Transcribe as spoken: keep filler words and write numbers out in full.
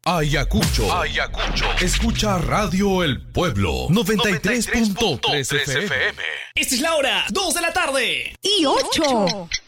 Ayacucho. Ayacucho. Escucha Radio El Pueblo. noventa y tres punto tres F M. Esta es la hora, dos de la tarde. Y ocho.